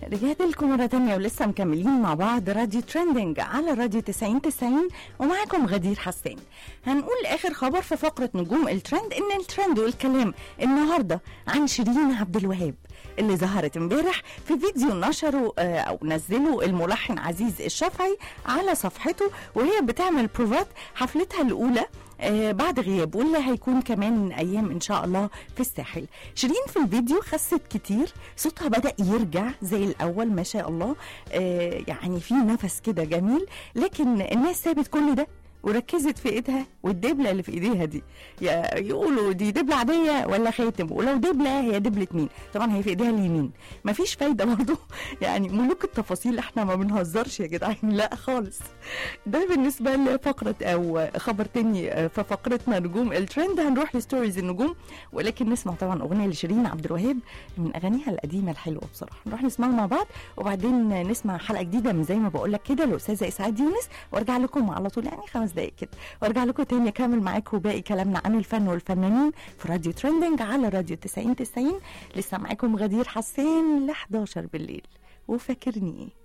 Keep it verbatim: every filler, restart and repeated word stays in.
رجعت لكم مرة تانية ولسه مكملين مع بعض راديو ترندنج على راديو تسعين تسعين ومعاكم غدير حسان. هنقول آخر خبر في فقرة نجوم الترند إن الترند والكلام النهاردة عن شيرين عبد الوهاب اللي ظهرت امبارح في فيديو نشره أو نزله الملحن عزيز الشافعي على صفحته وهي بتعمل بروفات حفلتها الأولى آه بعد غياب واللي هيكون كمان من أيام إن شاء الله في الساحل. شيرين في الفيديو خست كتير، صوتها بدأ يرجع زي الأول ما شاء الله، آه يعني في نفس كده جميل، لكن الناس سابت كل ده وركزت في ايدها والدبله اللي في ايديها دي. يقولوا دي دبله عاديه ولا خاتم، ولو دبله هي دبله مين؟ طبعا هي في ايديها اليمين. مفيش فايده برضه يعني ملوك التفاصيل احنا ما بنهزرش يا جدعان، لا خالص. ده بالنسبه لفقره او خبر تاني في فقرتنا نجوم الترند. هنروح لستوريز النجوم، ولكن نسمع طبعا اغنيه لشيرين عبد الوهاب من اغانيها القديمه الحلوه بصراحه. نروح نسمعها مع بعض وبعدين نسمع حلقه جديده من زي ما بقول لك كده الاستاذه اسعاد يونس، وارجع لكم على طول يعني خمس دقايق كده وارجع لكم تاني اكمل معاكم باقي كلامنا عن الفن والفنانين في راديو ترندنج على راديو تسعين تسعين. لسه معاكم غدير حسان ل حداشر بالليل، وفاكرني ايه؟